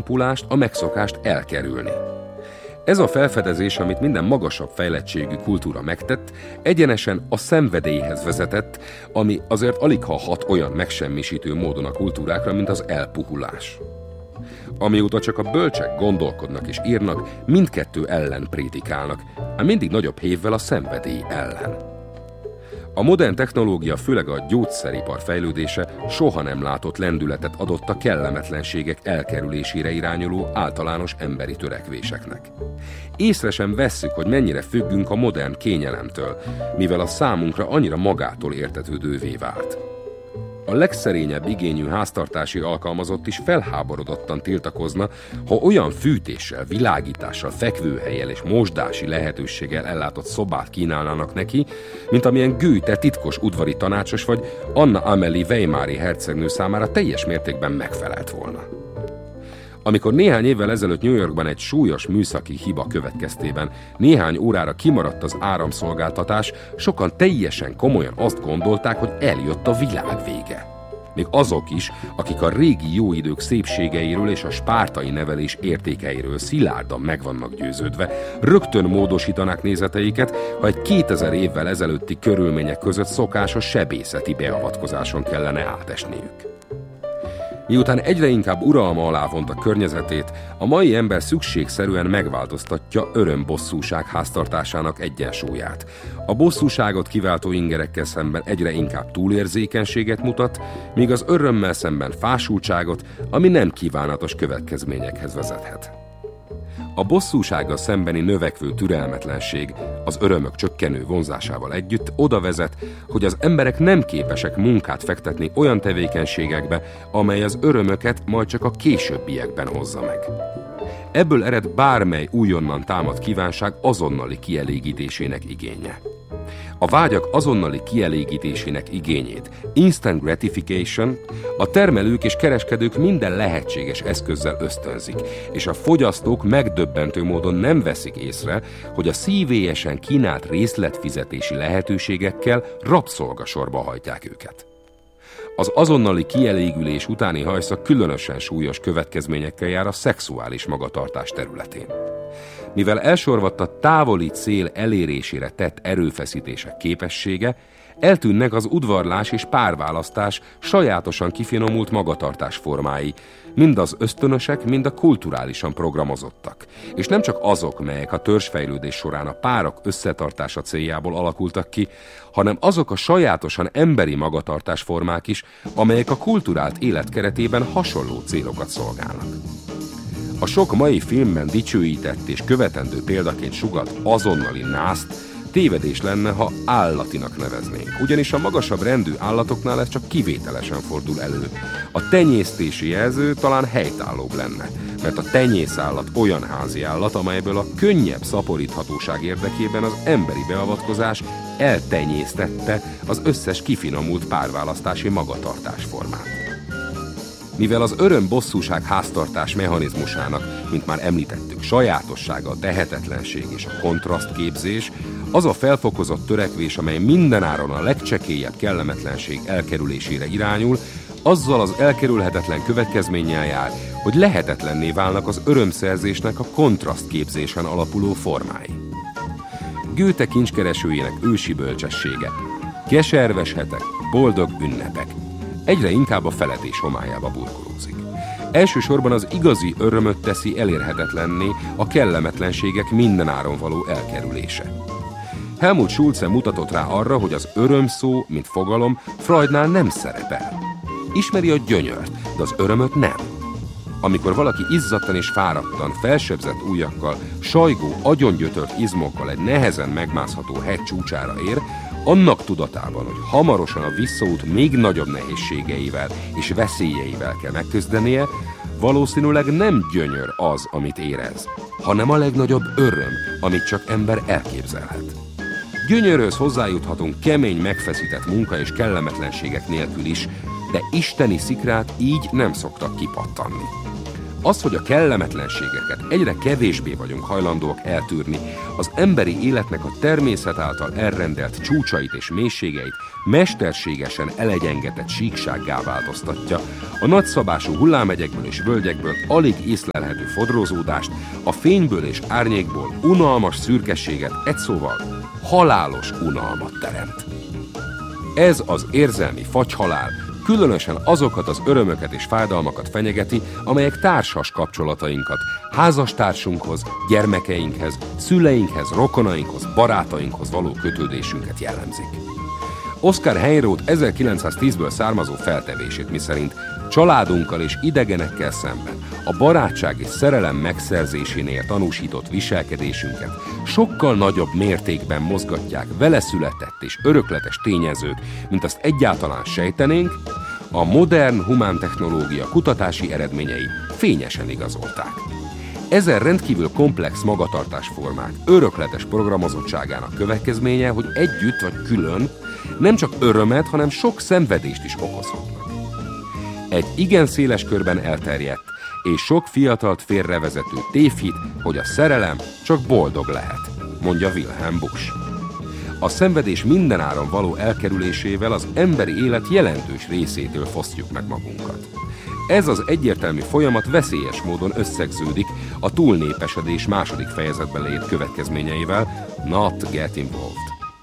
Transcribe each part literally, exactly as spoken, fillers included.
betompulást, a megszokást elkerülni. Ez a felfedezés, amit minden magasabb fejlettségű kultúra megtett, egyenesen a szenvedélyhez vezetett, ami azért aligha hat olyan megsemmisítő módon a kultúrákra, mint az elpuhulás. Amióta csak a bölcsek gondolkodnak és írnak, mindkettő ellen prédikálnak, ám mindig nagyobb hévvel a szenvedély ellen. A modern technológia, főleg a gyógyszeripar fejlődése soha nem látott lendületet adott a kellemetlenségek elkerülésére irányuló általános emberi törekvéseknek. Észre sem vesszük, hogy mennyire függünk a modern kényelemtől, mivel a számunkra annyira magától értetődővé vált. A legszerényebb igényű háztartási alkalmazott is felháborodottan tiltakozna, ha olyan fűtéssel, világítással, fekvőhellyel és mosdási lehetőséggel ellátott szobát kínálnának neki, mint amilyen Goethe titkos udvari tanácsos vagy Anna Amelie Weimári hercegnő számára teljes mértékben megfelelt volna. Amikor néhány évvel ezelőtt New Yorkban egy súlyos műszaki hiba következtében néhány órára kimaradt az áramszolgáltatás, sokan teljesen komolyan azt gondolták, hogy eljött a világ vége. Még azok is, akik a régi jó idők szépségeiről és a spártai nevelés értékeiről szilárdan meg vannak győződve, rögtön módosítanák nézeteiket, ha egy kétezer évvel ezelőtti körülmények között szokásos sebészeti beavatkozáson kellene átesniük. Miután egyre inkább uralma alá vonta környezetét, a mai ember szükségszerűen megváltoztatja öröm-bosszúság háztartásának egyensúlyát. A bosszúságot kiváltó ingerekkel szemben egyre inkább túlérzékenységet mutat, míg az örömmel szemben fásultságot, ami nem kívánatos következményekhez vezethet. A bosszúsággal szembeni növekvő türelmetlenség az örömök csökkenő vonzásával együtt oda vezet, hogy az emberek nem képesek munkát fektetni olyan tevékenységekbe, amely az örömöket majd csak a későbbiekben hozza meg. Ebből ered bármely újonnan támadt kívánság azonnali kielégítésének igénye. A vágyak azonnali kielégítésének igényét, instant gratification, a termelők és kereskedők minden lehetséges eszközzel ösztönzik, és a fogyasztók megdöbbentő módon nem veszik észre, hogy a szívélyesen kínált részletfizetési lehetőségekkel rabszolgasorba hajtják őket. Az azonnali kielégülés utáni hajszak különösen súlyos következményekkel jár a szexuális magatartás területén. Mivel elsorvadt a távoli cél elérésére tett erőfeszítések képessége, eltűnnek az udvarlás és párválasztás sajátosan kifinomult magatartás formái, mind az ösztönösek, mind a kulturálisan programozottak, és nem csak azok, melyek a törzsfejlődés során a párok összetartása céljából alakultak ki, hanem azok a sajátosan emberi magatartás formák is, amelyek a kulturált élet keretében hasonló célokat szolgálnak. A sok mai filmben dicsőített és követendő példaként sugat azonnali nászt tévedés lenne, ha állatinak neveznénk, ugyanis a magasabb rendű állatoknál ez csak kivételesen fordul elő. A tenyésztési jelző talán helytállóbb lenne, mert a tenyészállat olyan házi állat, amelyből a könnyebb szaporíthatóság érdekében az emberi beavatkozás eltenyésztette az összes kifinomult párválasztási magatartásformát. Mivel az öröm-bosszúság háztartás mechanizmusának, mint már említettük, sajátossága a tehetetlenség és a kontrasztképzés, az a felfokozott törekvés, amely mindenáron a legcsekélyebb kellemetlenség elkerülésére irányul, azzal az elkerülhetetlen következménnyel jár, hogy lehetetlenné válnak az örömszerzésnek a kontrasztképzésen alapuló formái. Goethe kincskeresőjének ősi bölcsessége: keserves hetek, boldog ünnepek, egyre inkább a feledés homályába burkolózik. Elsősorban az igazi örömöt teszi elérhetetlenné a kellemetlenségek mindenáron való elkerülése. Helmut Schulze mutatott rá arra, hogy az öröm szó, mint fogalom, Freudnál nem szerepel. Ismeri a gyönyört, de az örömöt nem. Amikor valaki izzadtan és fáradtan, felsebzett ujjakkal, sajgó, agyongyötört izmokkal egy nehezen megmászható hegy csúcsára ér, annak tudatában, hogy hamarosan a visszaút még nagyobb nehézségeivel és veszélyeivel kell megküzdenie, valószínűleg nem gyönyör az, amit érez, hanem a legnagyobb öröm, amit csak ember elképzelhet. Gyönyörhöz hozzájuthatunk kemény, megfeszített munka és kellemetlenségek nélkül is, de isteni szikrát így nem szoktak kipattanni. Az, hogy a kellemetlenségeket egyre kevésbé vagyunk hajlandóak eltűrni, az emberi életnek a természet által elrendelt csúcsait és mélységeit mesterségesen elegyengetett síksággá változtatja, a nagyszabású hullámegyekből és völgyekből alig észlelhető fodrózódást, a fényből és árnyékból unalmas szürkességet, egy szóval halálos unalmat teremt. Ez az érzelmi fagyhalál különösen azokat az örömöket és fájdalmakat fenyegeti, amelyek társas kapcsolatainkat, házastársunkhoz, gyermekeinkhez, szüleinkhez, rokonainkhoz, barátainkhoz való kötődésünket jellemzik. Oscar Heinroth ezerkilencszáztízből származó feltevését, miszerint családunkkal és idegenekkel szemben a barátság és szerelem megszerzésénél tanúsított viselkedésünket sokkal nagyobb mértékben mozgatják vele született és örökletes tényezők, mint azt egyáltalán sejtenénk, a modern humántechnológia kutatási eredményei fényesen igazolták. Ezen rendkívül komplex magatartásformák örökletes programozottságának következménye, hogy együtt vagy külön nem csak örömet, hanem sok szenvedést is okozhatnak. Egy igen széles körben elterjedt és sok fiatalt félrevezető tévhit, hogy a szerelem csak boldog lehet, mondja Wilhelm Busch. A szenvedés mindenáron való elkerülésével az emberi élet jelentős részétől fosztjuk meg magunkat. Ez az egyértelmű folyamat veszélyes módon összegződik a túlnépesedés második fejezetben leírt következményeivel, not get involved.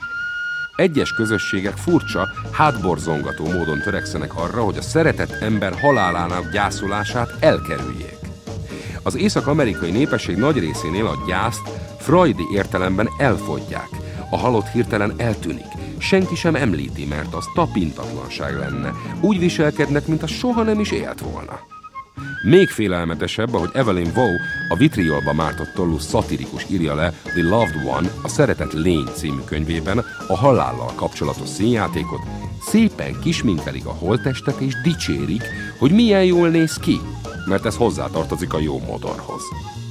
Egyes közösségek furcsa, hátborzongató módon törekszenek arra, hogy a szeretett ember halálának gyászolását elkerüljék. Az észak-amerikai népesség nagy részénél a gyászt freudi értelemben elfogyják. A halott hirtelen eltűnik. Senki sem említi, mert az tapintatlanság lenne. Úgy viselkednek, mint az soha nem is élt volna. Még félelmetesebb, ahogy Evelyn Waugh a vitriolba mártott tollú szatirikus írja le The Loved One, a Szeretett Lény című könyvében a halállal kapcsolatos színjátékot, szépen kisminkelik a holttestet és dicsérik, hogy milyen jól néz ki, mert ez hozzátartozik a jó modorhoz.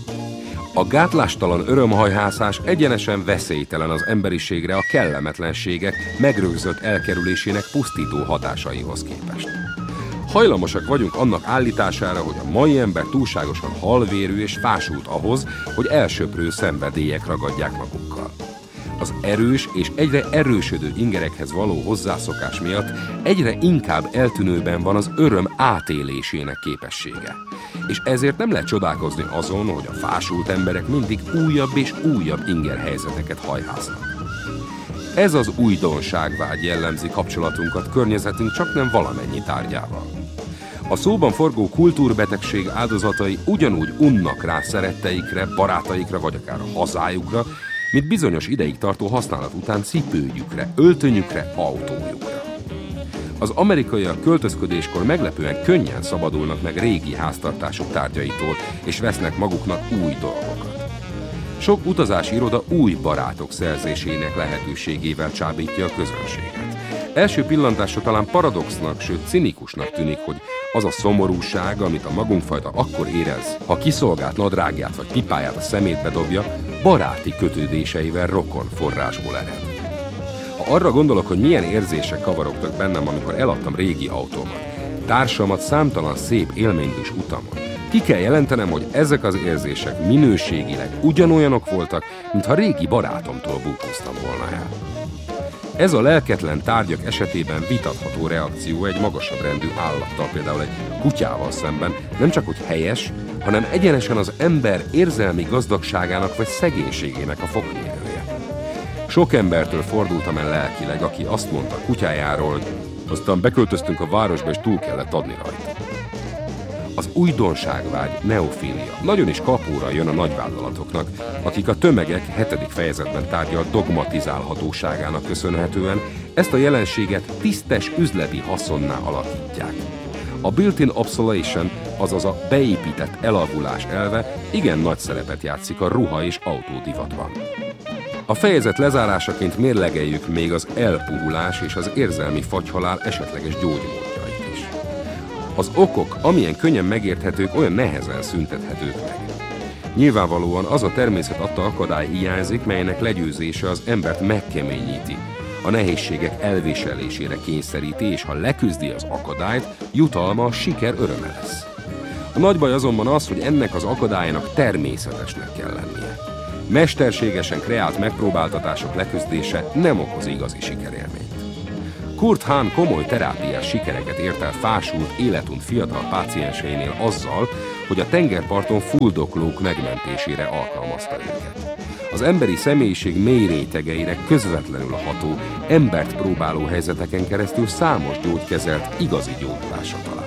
A gátlástalan örömhajhászás egyenesen veszélytelen az emberiségre a kellemetlenségek megrögzött elkerülésének pusztító hatásaihoz képest. Hajlamosak vagyunk annak állítására, hogy a mai ember túlságosan halvérű és fásult ahhoz, hogy elsöprő szenvedélyek ragadják magukkal. Az erős és egyre erősödő ingerekhez való hozzászokás miatt egyre inkább eltűnőben van az öröm átélésének képessége. És ezért nem lehet csodálkozni azon, hogy a fásult emberek mindig újabb és újabb ingerhelyzeteket hajháznak. Ez az újdonságvágy jellemzi kapcsolatunkat környezetünk csaknem valamennyi tárgyával. A szóban forgó kultúrbetegség áldozatai ugyanúgy unnak rá szeretteikre, barátaikra vagy akár a hazájukra, mint bizonyos ideig tartó használat után cipőjükre, öltönyükre, autójukra. Az amerikaiak költözködéskor meglepően könnyen szabadulnak meg régi háztartásuk tárgyaitól, és vesznek maguknak új dolgokat. Sok utazási iroda új barátok szerzésének lehetőségével csábítja a közönséget. Első pillantásra talán paradoxnak, sőt cinikusnak tűnik, hogy az a szomorúság, amit a magunkfajta akkor érez, ha kiszolgált nadrágját vagy pipáját a szemétbe dobja, baráti kötődéseivel rokon forrásból ered. Ha arra gondolok, hogy milyen érzések kavarogtak bennem, amikor eladtam régi autómat, társamat számtalan szép élménydús utamon, ki kell jelentenem, hogy ezek az érzések minőségileg ugyanolyanok voltak, mintha régi barátomtól búcsúztam volna el. Ez a lelketlen tárgyak esetében vitatható reakció egy magasabb rendű állattal, például egy kutyával szemben nem csak hogy helyes, hanem egyenesen az ember érzelmi gazdagságának vagy szegénységének a fokmérője. Sok embertől fordultam el lelkileg, aki azt mondta kutyájáról, hogy aztán beköltöztünk a városba és túl kellett adni rajta. Az újdonságvágy, neofília nagyon is kapóra jön a nagyvállalatoknak, akik a tömegek hetedik fejezetben tárgyalt dogmatizálhatóságának köszönhetően ezt a jelenséget tisztes üzleti haszonná alakítják. A built-in obsolescence, azaz a beépített elavulás elve igen nagy szerepet játszik a ruha és autódivatban. A fejezet lezárásaként mérlegeljük még az elpuhulás és az érzelmi fagyhalál esetleges gyógymódjait is. Az okok, amilyen könnyen megérthetők, olyan nehezen szüntethetők meg. Nyilvánvalóan az a természet adta akadály hiányzik, melynek legyőzése az embert megkeményíti, a nehézségek elviselésére kényszeríti, és ha leküzdi az akadályt, jutalma a siker öröme lesz. A nagy baj azonban az, hogy ennek az akadálynak természetesnek kell lennie. Mesterségesen kreált megpróbáltatások leküzdése nem okoz igazi sikerélményt. Kurt Hahn komoly terápiás sikereket ért el fásult, életunt fiatal pácienseinél azzal, hogy a tengerparton fuldoklók megmentésére alkalmazta őket. Az emberi személyiség mély rétegeire közvetlenül ható, embert próbáló helyzeteken keresztül számos gyógyt kezelt, igazi gyógyulásra talált.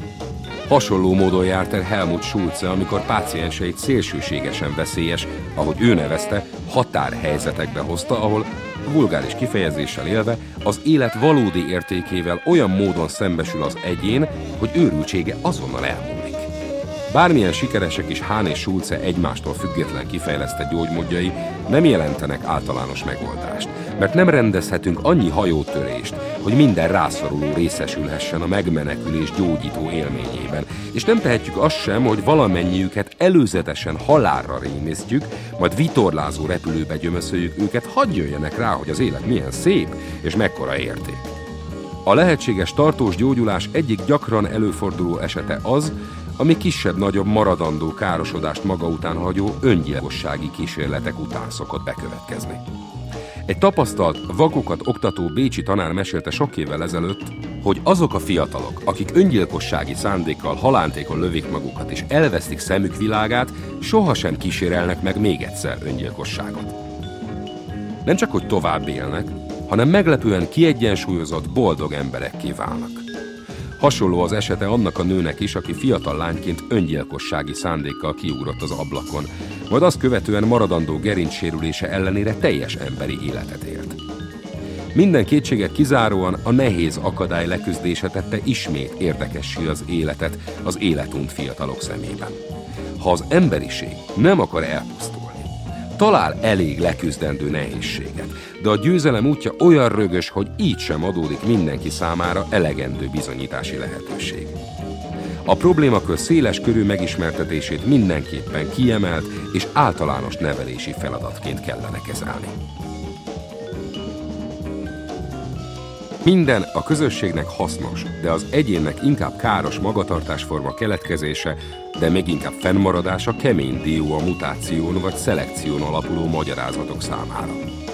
Hasonló módon járt el Helmut Schulze, amikor pácienseit szélsőségesen veszélyes, ahogy ő nevezte, határhelyzetekbe hozta, ahol vulgáris kifejezéssel élve az élet valódi értékével olyan módon szembesül az egyén, hogy őrültsége azonnal elmúlik. Bármilyen sikeresek is Hahn és Schulze egymástól független kifejlesztett gyógymódjai nem jelentenek általános megoldást, mert nem rendezhetünk annyi hajótörést, hogy minden rászoruló részesülhessen a megmenekülés gyógyító élményében, és nem tehetjük azt sem, hogy valamennyiüket előzetesen halálra rémisztjük, majd vitorlázó repülőbe gyömöszöljük őket, hadd jöjjenek rá, hogy az élet milyen szép és mekkora érték. A lehetséges tartós gyógyulás egyik gyakran előforduló esete az, ami kisebb-nagyobb maradandó károsodást maga után hagyó öngyilkossági kísérletek után szokott bekövetkezni. Egy tapasztalt, vakokat oktató bécsi tanár mesélte sok évvel ezelőtt, hogy azok a fiatalok, akik öngyilkossági szándékkal halántékon lövik magukat és elvesztik szemük világát, sohasem kísérelnek meg még egyszer öngyilkosságot. Nem csak hogy tovább élnek, hanem meglepően kiegyensúlyozott, boldog emberekké válnak. Hasonló az esete annak a nőnek is, aki fiatal lányként öngyilkossági szándékkal kiugrott az ablakon, majd azt követően maradandó gerincsérülése ellenére teljes emberi életet élt. Minden kétséget kizáróan a nehéz akadály leküzdése tette ismét érdekessé az életet az életunt fiatalok szemében. Ha az emberiség nem akar elpusztulni, talál elég leküzdendő nehézséget, de a győzelem útja olyan rögös, hogy így sem adódik mindenki számára elegendő bizonyítási lehetőség. A problémakör széles körű megismertetését mindenképpen kiemelt és általános nevelési feladatként kellene kezelni. Minden a közösségnek hasznos, de az egyénnek inkább káros magatartásforma keletkezése, de még inkább fennmaradása kemény dió a mutáción vagy szelekción alapuló magyarázatok számára.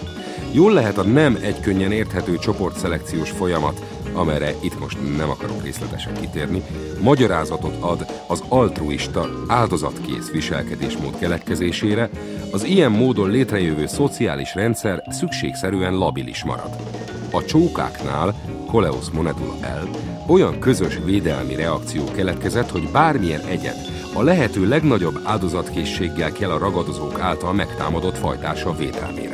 Jól lehet a nem egykönnyen érthető csoportszelekciós folyamat, amelyre itt most nem akarok részletesen kitérni, magyarázatot ad az altruista, áldozatkész viselkedésmód keletkezésére, az ilyen módon létrejövő szociális rendszer szükségszerűen labilis marad. A csókáknál, Coleus Monedula el, olyan közös védelmi reakció keletkezett, hogy bármilyen egyed a lehető legnagyobb áldozatkészséggel kell a ragadozók által megtámadott fajtársa védelmére.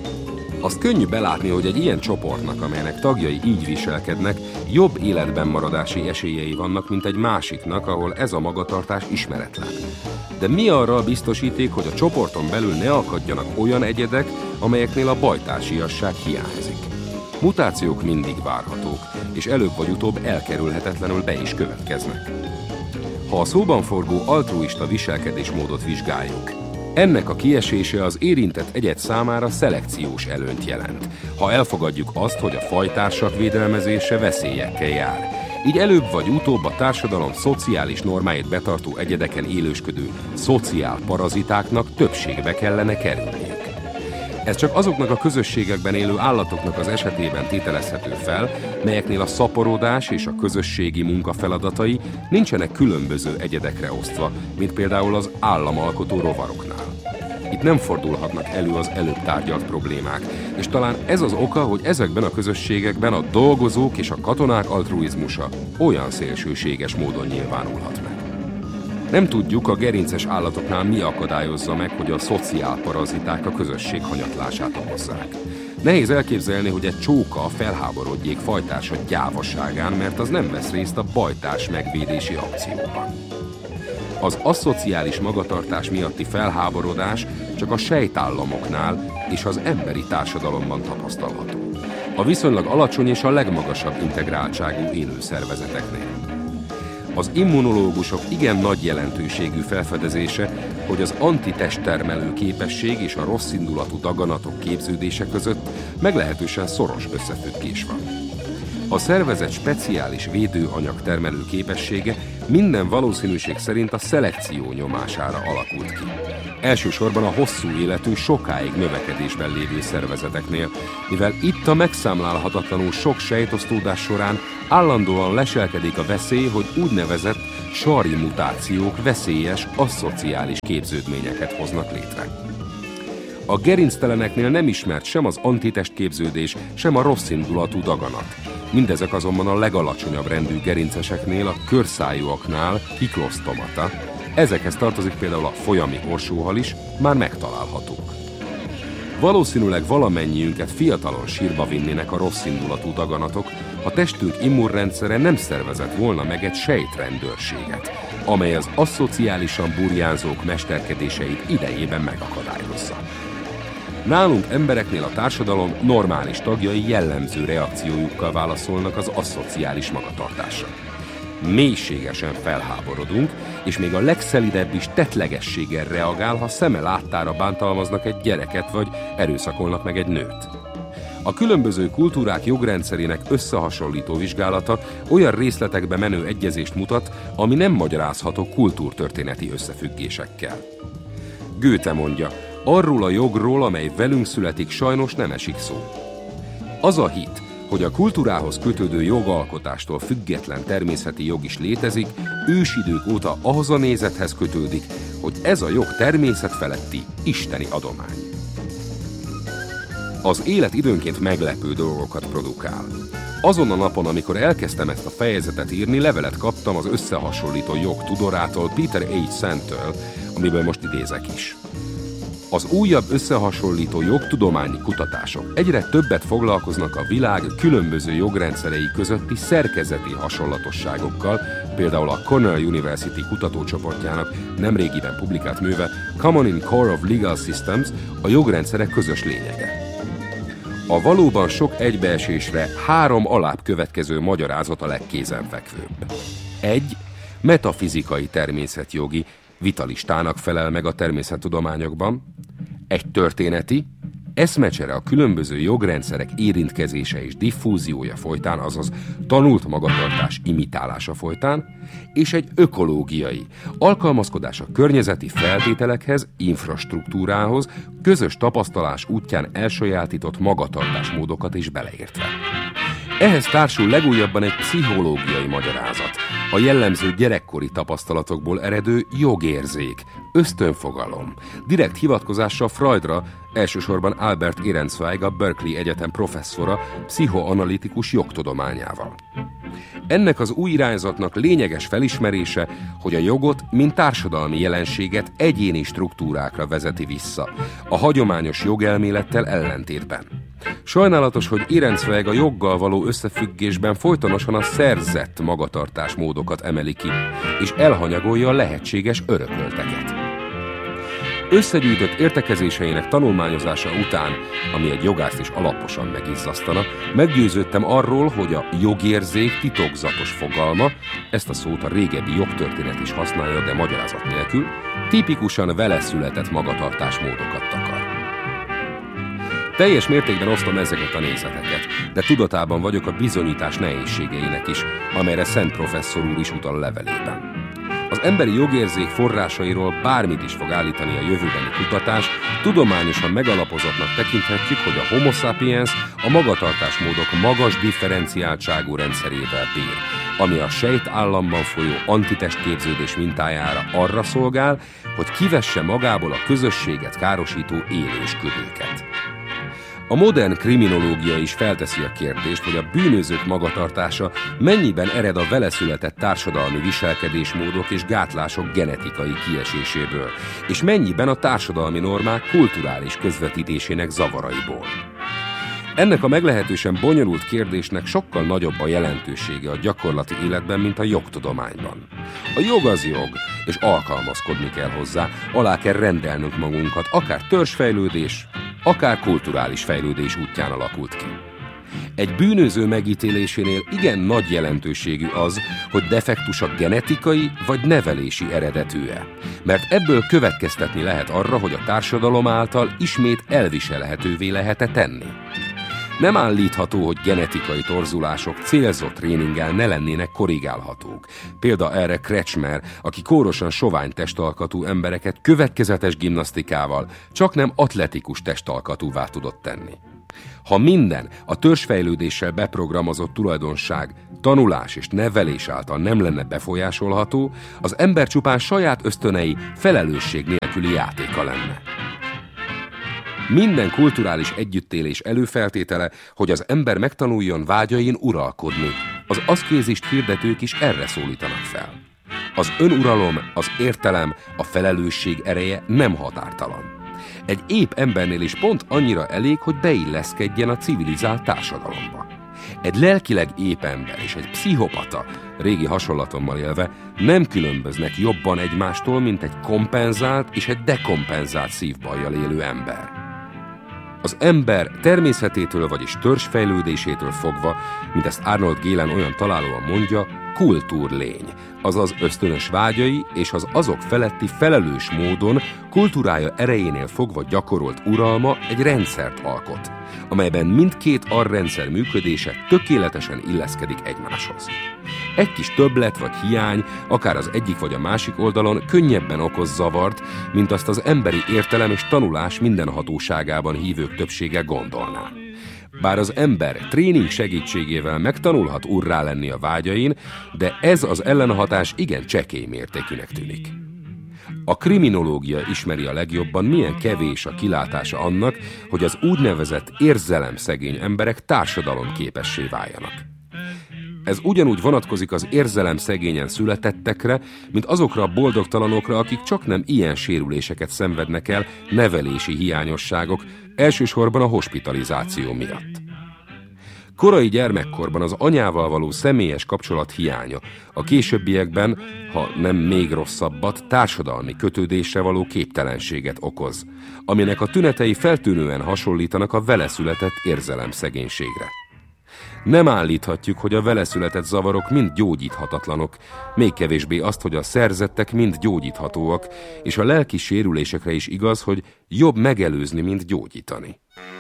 Azt könnyű belátni, hogy egy ilyen csoportnak, amelynek tagjai így viselkednek, jobb életben maradási esélyei vannak, mint egy másiknak, ahol ez a magatartás ismeretlen. De mi arra a biztosíték, hogy a csoporton belül ne akadjanak olyan egyedek, amelyeknél a bajtársiasság hiányzik? Mutációk mindig várhatók, és előbb vagy utóbb elkerülhetetlenül be is következnek. Ha a szóban forgó altruista viselkedésmódot vizsgáljuk, ennek a kiesése az érintett egyed számára szelekciós előnyt jelent, ha elfogadjuk azt, hogy a fajtársak védelmezése veszélyekkel jár. Így előbb vagy utóbb a társadalom szociális normáit betartó egyedeken élősködő szociálparazitáknak többségbe kellene kerülniük. Ez csak azoknak a közösségekben élő állatoknak az esetében tételezhető fel, melyeknél a szaporodás és a közösségi munka feladatai nincsenek különböző egyedekre osztva, mint például az államalkotó rovaroknál. Itt nem fordulhatnak elő az előbb tárgyalt problémák, és talán ez az oka, hogy ezekben a közösségekben a dolgozók és a katonák altruizmusa olyan szélsőséges módon nyilvánulhat meg. Nem tudjuk, a gerinces állatoknál mi akadályozza meg, hogy a szociálparaziták a közösség hanyatlását okozzák. Nehéz elképzelni, hogy egy csóka felháborodjék fajtársa gyávaságán, mert az nem vesz részt a bajtárs megvédési akcióban. Az aszociális magatartás miatti felháborodás csak a sejtállamoknál és az emberi társadalomban tapasztalható. A viszonylag alacsony és a legmagasabb integráltságú élőszervezeteknél. Az immunológusok igen nagy jelentőségű felfedezése, hogy az antitesttermelő képesség és a rosszindulatú daganatok képződése között meglehetősen szoros összefüggés van. A szervezet speciális védőanyag termelő képessége minden valószínűség szerint a szelekció nyomására alakult ki. Elsősorban a hosszú életű, sokáig növekedésben lévő szervezeteknél, mivel itt a megszámlálhatatlanul sok sejtosztódás során állandóan leselkedik a veszély, hogy úgynevezett sarji mutációk veszélyes, asszociális képződményeket hoznak létre. A gerincteleneknél nem ismert sem az antitestképződés, sem a rosszindulatú daganat. Mindezek azonban a legalacsonyabb rendű gerinceseknél, a körszájúaknál, hiklosztomata. Ezekhez tartozik például a folyami orsóhal is, már megtalálhatók. Valószínűleg valamennyiünket fiatalon sírba vinnének a rosszindulatú daganatok, ha testünk immunrendszere nem szervezett volna meg egy sejtrendőrséget, amely az asszociálisan burjánzók mesterkedéseit idejében megakadályozza. Nálunk embereknél a társadalom normális tagjai jellemző reakciójukkal válaszolnak az asszociális magatartásra. Mélységesen felháborodunk, és még a legszelidebb is tettlegességgel reagál, ha szeme láttára bántalmaznak egy gyereket, vagy erőszakolnak meg egy nőt. A különböző kultúrák jogrendszerének összehasonlító vizsgálata olyan részletekbe menő egyezést mutat, ami nem magyarázható kultúrtörténeti összefüggésekkel. Goethe mondja, arról a jogról, amely velünk születik, sajnos nem esik szó. Az a hit, hogy a kultúrához kötődő jogalkotástól független természeti jog is létezik, ősidők óta ahhoz a nézethez kötődik, hogy ez a jog természet feletti isteni adomány. Az élet időnként meglepő dolgokat produkál. Azon a napon, amikor elkezdtem ezt a fejezetet írni, levelet kaptam az összehasonlító jog tudorától, Peter H. Sandtől, amiből most idézek is. Az újabb összehasonlító jogtudományi kutatások egyre többet foglalkoznak a világ különböző jogrendszerei közötti szerkezeti hasonlatosságokkal, például a Cornell University kutatócsoportjának nemrégiben publikált műve Common in Core of Legal Systems, a jogrendszerek közös lényege. A valóban sok egybeesésre három alább következő magyarázat a legkézenfekvőbb. Egy, metafizikai természetjogi, vitalistának felel meg a természettudományokban, egy történeti, eszmecsere a különböző jogrendszerek érintkezése és diffúziója folytán, azaz tanult magatartás imitálása folytán, és egy ökológiai, alkalmazkodás a környezeti feltételekhez, infrastruktúrához, közös tapasztalás útján elsajátított magatartásmódokat is beleértve. Ehhez társul legújabban egy pszichológiai magyarázat, a jellemző gyerekkori tapasztalatokból eredő jogérzék, ösztönfogalom, direkt hivatkozással Freudra, elsősorban Albert Ehrenzweig, a Berkeley Egyetem professzora, pszichoanalitikus jogtudományával. Ennek az új irányzatnak lényeges felismerése, hogy a jogot, mint társadalmi jelenséget egyéni struktúrákra vezeti vissza, a hagyományos jogelmélettel ellentétben. Sajnálatos, hogy Ehrenzweig a joggal való összefüggésben folytonosan a szerzett magatartásmódokat emeli ki, és elhanyagolja a lehetséges örökölteket. Összegyűjtött értekezéseinek tanulmányozása után, ami egy jogászt is alaposan megizzasztana, meggyőződtem arról, hogy a jogérzék titokzatos fogalma, ezt a szót a régebbi jogtörténet is használja, de magyarázat nélkül, tipikusan vele született magatartásmódokat takar. Teljes mértékben osztom ezeket a nézeteket, de tudatában vagyok a bizonyítás nehézségeinek is, amelyre Szent professzor úr is utal levelében. Az emberi jogérzék forrásairól bármit is fog állítani a jövőbeni kutatás, tudományosan megalapozottnak tekinthetjük, hogy a Homo sapiens a magatartásmódok magas differenciáltságú rendszerével bír, ami a sejtállamban folyó antitestképződés mintájára arra szolgál, hogy kivesse magából a közösséget károsító élősködőket. A modern kriminológia is felteszi a kérdést, hogy a bűnözők magatartása mennyiben ered a vele született társadalmi viselkedésmódok és gátlások genetikai kieséséből, és mennyiben a társadalmi normák kulturális közvetítésének zavaraiból. Ennek a meglehetősen bonyolult kérdésnek sokkal nagyobb a jelentősége a gyakorlati életben, mint a jogtudományban. A jog az jog, és alkalmazkodni kell hozzá, alá kell rendelnünk magunkat, akár törzsfejlődés, akár kulturális fejlődés útján alakult ki. Egy bűnöző megítélésénél igen nagy jelentőségű az, hogy defektusa genetikai vagy nevelési eredetű-e, mert ebből következtetni lehet arra, hogy a társadalom által ismét elviselhetővé lehet-e tenni. Nem állítható, hogy genetikai torzulások célzott tréninggel ne lennének korrigálhatók. Példa erre Kretschmer, aki kórosan sovány testalkatú embereket következetes gimnasztikával csaknem atletikus testalkatúvá tudott tenni. Ha minden a törzsfejlődéssel beprogramozott tulajdonság, tanulás és nevelés által nem lenne befolyásolható, az ember csupán saját ösztönei felelősség nélküli játéka lenne. Minden kulturális együttélés előfeltétele, hogy az ember megtanuljon vágyain uralkodni. Az aszkézist hirdetők is erre szólítanak fel. Az önuralom, az értelem, a felelősség ereje nem határtalan. Egy épp embernél is pont annyira elég, hogy beilleszkedjen a civilizált társadalomba. Egy lelkileg épp ember és egy pszichopata, régi hasonlatommal élve, nem különböznek jobban egymástól, mint egy kompenzált és egy dekompenzált szívbajjal élő ember. Az ember természetétől, vagyis törzsfejlődésétől fogva, mint ezt Arnold Gehlen olyan találóan mondja, kultúrlény, azaz ösztönös vágyai és az azok feletti felelős módon kultúrája erejénél fogva gyakorolt uralma egy rendszert alkot, amelyben mindkét arrendszer működése tökéletesen illeszkedik egymáshoz. Egy kis többlet vagy hiány, akár az egyik vagy a másik oldalon könnyebben okoz zavart, mint azt az emberi értelem és tanulás mindenhatóságában hívők többsége gondolná. Bár az ember tréning segítségével megtanulhat urrá lenni a vágyain, de ez az ellenhatás igen csekély mértékűnek tűnik. A kriminológia ismeri a legjobban, milyen kevés a kilátása annak, hogy az úgynevezett érzelemszegény emberek társadalomképessé váljanak. Ez ugyanúgy vonatkozik az érzelemszegényen születettekre, mint azokra a boldogtalanokra, akik csaknem ilyen sérüléseket szenvednek el nevelési hiányosságok, elsősorban a hospitalizáció miatt. Korai gyermekkorban az anyával való személyes kapcsolat hiánya, a későbbiekben, ha nem még rosszabbat, társadalmi kötődésre való képtelenséget okoz, aminek a tünetei feltűnően hasonlítanak a vele született érzelemszegénységre. Nem állíthatjuk, hogy a vele született zavarok mind gyógyíthatatlanok, még kevésbé azt, hogy a szerzettek mind gyógyíthatóak, és a lelki sérülésekre is igaz, hogy jobb megelőzni, mint gyógyítani.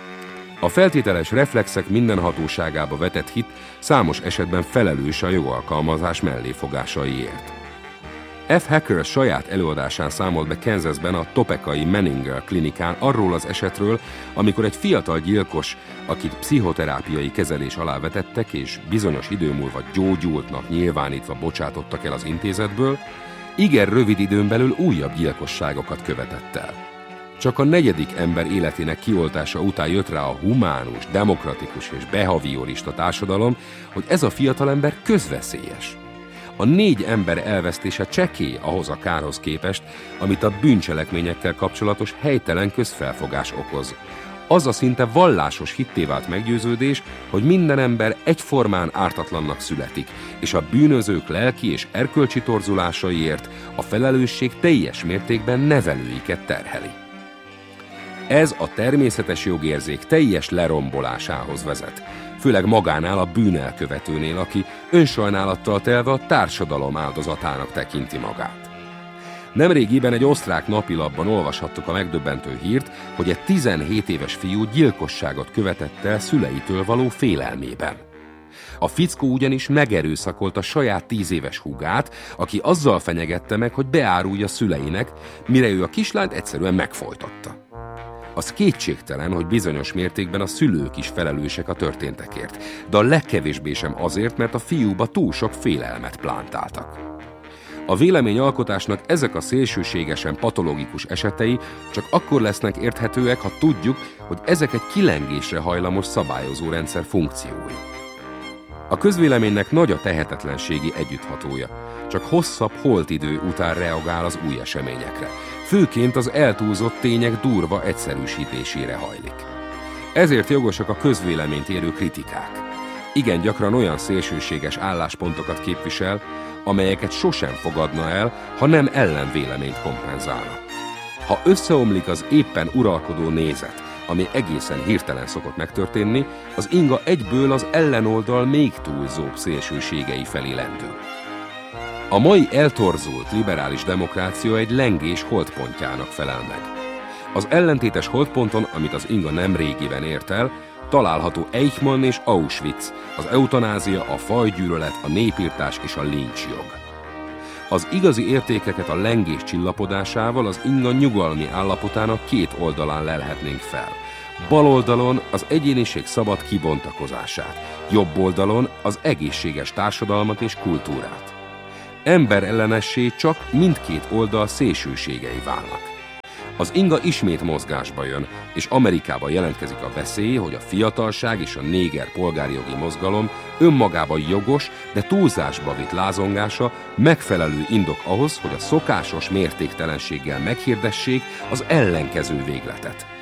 A feltételes reflexek mindenhatóságába vetett hit számos esetben felelős a jogalkalmazás melléfogásaiért. F. Hacker saját előadásán számolt be Kansasben a Topekai Menninger klinikán arról az esetről, amikor egy fiatal gyilkos, akit pszichoterápiai kezelés alá vetettek és bizonyos idő múlva gyógyultnak nyilvánítva bocsátottak el az intézetből, igen rövid időn belül újabb gyilkosságokat követett el. Csak a negyedik ember életének kioltása után jött rá a humánus, demokratikus és behaviorista társadalom, hogy ez a fiatalember közveszélyes. A négy ember elvesztése csekély ahhoz a kárhoz képest, amit a bűncselekményekkel kapcsolatos helytelen közfelfogás okoz. Az a szinte vallásos hitté vált meggyőződés, hogy minden ember egyformán ártatlannak születik, és a bűnözők lelki és erkölcsi torzulásaiért a felelősség teljes mértékben nevelőiket terheli. Ez a természetes jogérzék teljes lerombolásához vezet, főleg magánál a bűnelkövetőnél, aki önsajnálattal telve a társadalom áldozatának tekinti magát. Nemrégiben egy osztrák napilapban olvashattuk a megdöbbentő hírt, hogy egy tizenhét éves fiú gyilkosságot követett el szüleitől való félelmében. A fickó ugyanis megerőszakolta saját tíz éves húgát, aki azzal fenyegette meg, hogy beárulja szüleinek, mire ő a kislányt egyszerűen megfojtotta. Az kétségtelen, hogy bizonyos mértékben a szülők is felelősek a történtekért, de a legkevésbé sem azért, mert a fiúba túl sok félelmet plántáltak. A véleményalkotásnak ezek a szélsőségesen patológikus esetei csak akkor lesznek érthetőek, ha tudjuk, hogy ezek egy kilengésre hajlamos szabályozó rendszer funkciói. A közvéleménynek nagy a tehetetlenségi együtthatója, csak hosszabb holtidő után reagál az új eseményekre. Főként az eltúlzott tények durva egyszerűsítésére hajlik. Ezért jogosak a közvéleményt érő kritikák. Igen gyakran olyan szélsőséges álláspontokat képvisel, amelyeket sosem fogadna el, ha nem ellenvéleményt kompenzálna. Ha összeomlik az éppen uralkodó nézet, ami egészen hirtelen szokott megtörténni, az inga egyből az ellenoldal még túlzóbb szélsőségei felé lendül. A mai eltorzult liberális demokrácia egy lengés holdpontjának felel meg. Az ellentétes holdponton, amit az inga nem régiben ért el, található Eichmann és Auschwitz, az eutanázia, a fajgyűlölet, a népirtás és a lincsjog. Az igazi értékeket a lengés csillapodásával az inga nyugalmi állapotának két oldalán lelhetnénk fel. Bal oldalon az egyéniség szabad kibontakozását, jobb oldalon az egészséges társadalmat és kultúrát. Emberellenessé csak mindkét oldal szélsőségei válnak. Az inga ismét mozgásba jön, és Amerikában jelentkezik a veszély, hogy a fiatalság és a néger polgári jogi mozgalom önmagában jogos, de túlzásba vitt lázongása megfelelő indok ahhoz, hogy a szokásos mértéktelenséggel meghirdessék az ellenkező végletet.